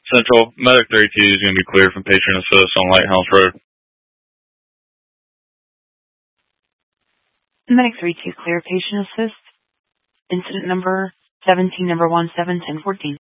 Central, Medic 32 is going to be cleared from patient assist on Lighthouse Road. Medic 32 clear patient assist. Incident number 17, number 171014.